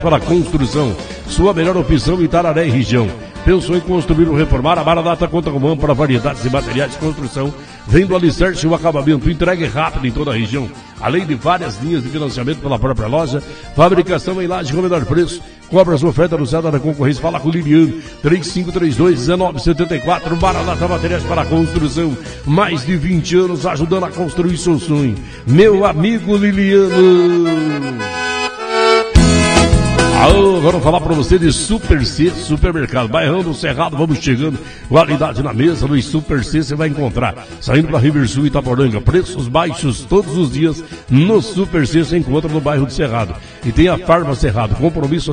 para construção, sua melhor opção em Itararé e região. Pensou em construir ou reformar? A Maranata conta com ampla variedades de materiais de construção, vendo alicerce e o acabamento, entregue rápido em toda a região, além de várias linhas de financiamento pela própria loja, fabricação em laje com menor preço, cobra sua oferta anunciada na concorrência. Fala com o Liliano, 3532-1974, Maranata Materiais para Construção, mais de 20 anos ajudando a construir seu sonho. Meu amigo Liliano. Agora vou falar para você de Super C Supermercado, bairrão do Cerrado, vamos chegando, qualidade na mesa, no Super C você vai encontrar, saindo para Riversul e Itaporanga, preços baixos todos os dias, no Super C você encontra no bairro do Cerrado, e tem a Farma Cerrado, compromisso